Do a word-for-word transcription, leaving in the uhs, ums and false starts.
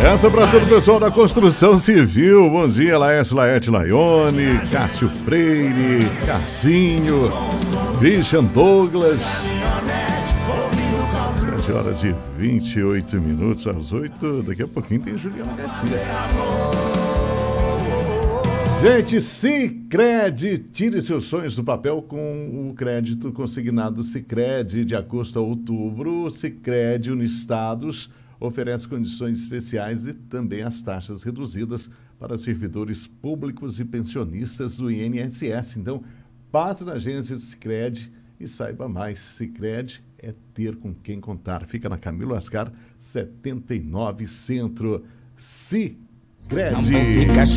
Essa para todo o pessoal da construção civil. Bom dia, Laércio, Laerte, Laione, Cássio Freire, Carcinho, Christian Douglas. sete horas e vinte e oito minutos, às oito. Daqui a pouquinho tem Juliana Garcia. Gente, Sicredi, tire seus sonhos do papel com o crédito consignado Sicredi. De agosto a outubro, Sicredi Uniestados oferece condições especiais e também as taxas reduzidas para servidores públicos e pensionistas do I N S S. Então, passe na agência Sicredi e saiba mais. Sicredi é ter com quem contar. Fica na Camilo Ascar, setenta e nove Centro. Sicredi.